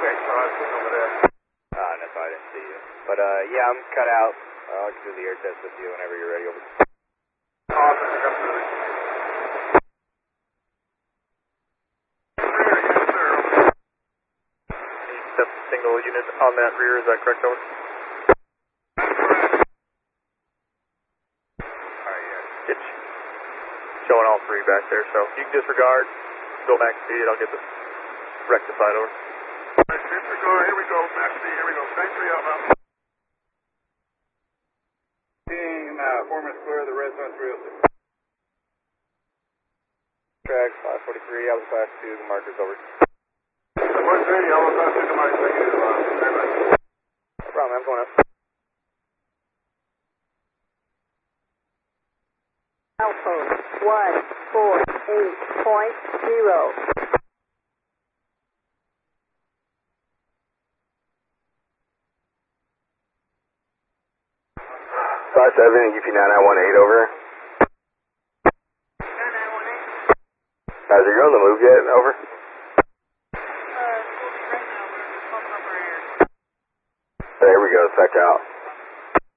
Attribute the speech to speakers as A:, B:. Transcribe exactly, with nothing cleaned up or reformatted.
A: Okay, so I was sitting over there.
B: Ah, uh, that's why I didn't see you. But, uh, yeah, I'm cut out. I'll do the air test with you whenever you're ready. Over.
A: Awesome, I got through. Rear, yes, sir.
C: Need step single unit on that rear, is that correct, over? Alright, yeah. It's showing all three back there, so you can disregard, go back speed, I'll get this rectified, over.
A: Disregard, here we go, back speed, here we go. Thank three out now. Team, uh, four minutes clear of the red zone three oh six.
B: Track five forty-three, Alpha class two, the markers over.
A: one thirty, Alpha class two, the markers, thank you. Uh, very much.
B: No problem, I'm going up.
D: Alpha one four eight point zero.
B: five seven, U P nine nine one eight, over.
D: nine nine one eight.
B: How's it going, the move yet? Over.